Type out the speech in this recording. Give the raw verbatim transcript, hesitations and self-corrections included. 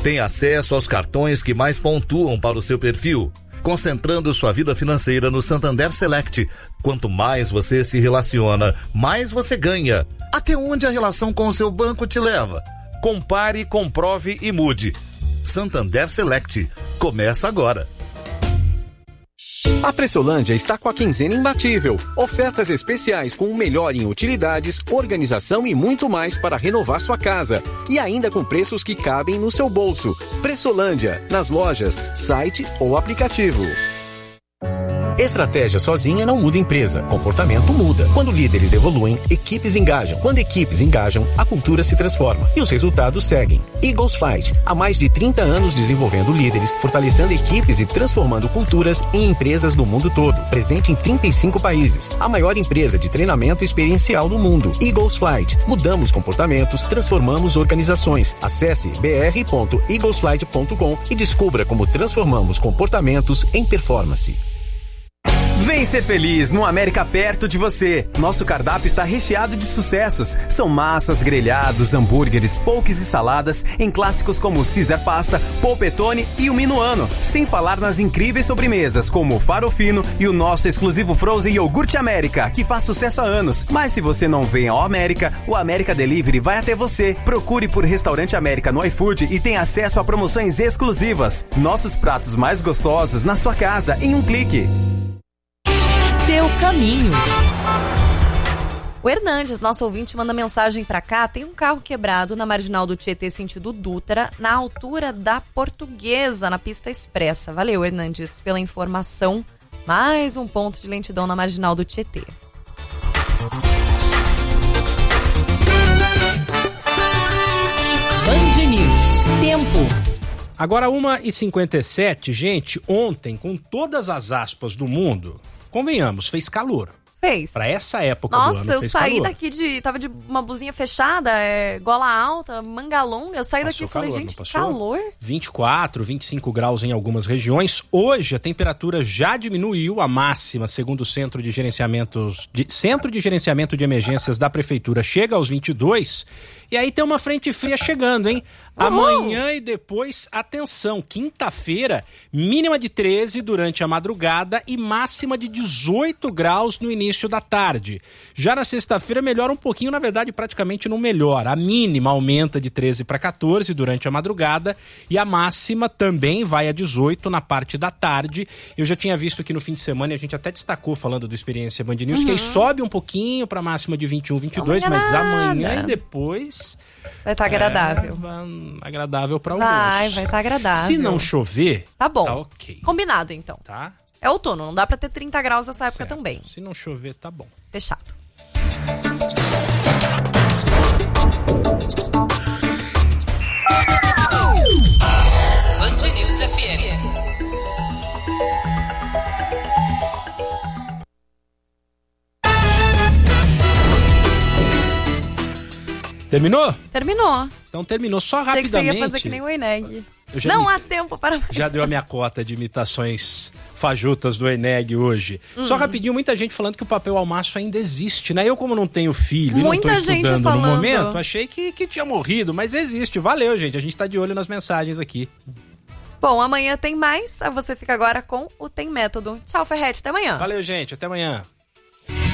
Tem acesso aos cartões que mais pontuam para o seu perfil, concentrando sua vida financeira no Santander Select. Quanto mais você se relaciona, mais você ganha. Até onde a relação com o seu banco te leva? Compare, comprove e mude. Santander Select. Começa agora. A Pressolândia está com a quinzena imbatível. Ofertas especiais com o melhor em utilidades, organização e muito mais para renovar sua casa. E ainda com preços que cabem no seu bolso. Pressolândia, nas lojas, site ou aplicativo. Estratégia sozinha não muda empresa, comportamento muda. Quando líderes evoluem, equipes engajam. Quando equipes engajam, a cultura se transforma e os resultados seguem. Eagles Fight, há mais de trinta anos desenvolvendo líderes, fortalecendo equipes e transformando culturas em empresas do mundo todo. Presente em trinta e cinco países, a maior empresa de treinamento experiencial do mundo. Eagles Flight, mudamos comportamentos, transformamos organizações. Acesse b r ponto eagles flight ponto com e descubra como transformamos comportamentos em performance. Vem ser feliz no América perto de você. Nosso cardápio está recheado de sucessos. São massas, grelhados, hambúrgueres, poques e saladas em clássicos como Caesar Pasta, Polpettone e o Minuano. Sem falar nas incríveis sobremesas como o Farofino e o nosso exclusivo Frozen Iogurte América, que faz sucesso há anos. Mas se você não vem ao América, o América Delivery vai até você. Procure por Restaurante América no iFood e tenha acesso a promoções exclusivas. Nossos pratos mais gostosos na sua casa em um clique. Seu caminho. O Hernandes, nosso ouvinte, manda mensagem pra cá. Tem um carro quebrado na marginal do Tietê, sentido Dutra, na altura da Portuguesa, na pista expressa. Valeu, Hernandes, pela informação. Mais um ponto de lentidão na marginal do Tietê. Band News. Tempo. Agora uma e cinquenta e sete, gente, ontem, com todas as aspas do mundo, convenhamos, fez calor. Fez. Pra essa época Nossa, do ano, eu fez saí calor. daqui de... Tava de uma blusinha fechada, é, gola alta, manga longa. Eu saí Passou daqui e falei, calor, gente, não que passou? calor. vinte e quatro, vinte e cinco graus em algumas regiões. Hoje a temperatura já diminuiu, a máxima, segundo o Centro de Gerenciamento de, Centro de Gerenciamento de Emergências da Prefeitura, chega aos vinte e dois. E aí tem uma frente fria chegando, hein? Uhum. Amanhã e depois, atenção, quinta-feira, mínima de treze durante a madrugada e máxima de dezoito graus no início da tarde. Já na sexta-feira melhora um pouquinho, na verdade praticamente não melhora. A mínima aumenta de treze para quatorze durante a madrugada e a máxima também vai a dezoito na parte da tarde. Eu já tinha visto aqui no fim de semana, e a gente até destacou falando do Experiência Band News, uhum. que aí sobe um pouquinho para a máxima de vinte e um, vinte e dois, amanhã mas nada. Amanhã e depois... Vai estar tá agradável. É, agradável para alguns. Vai, vai estar tá agradável. Se não chover, tá bom. Tá ok. Combinado, então. Tá? É outono, não dá pra ter trinta graus nessa época certo. também. Se não chover, tá bom. Fechado. Band News F M. Terminou? Terminou. Então terminou. Só Achei rapidamente. que você ia fazer que nem o Eneg. Não me... há tempo para mais. Já deu a minha cota de imitações fajutas do Eneg hoje. Hum. Só rapidinho, muita gente falando que o papel almaço ainda existe, né? Eu, como não tenho filho muita e não tô estudando falando. no momento, achei que, que tinha morrido, mas existe. Valeu, gente. A gente tá de olho nas mensagens aqui. Bom, amanhã tem mais. Você fica agora com o Tem Método. Tchau, Ferrete. Até amanhã. Valeu, gente. Até amanhã.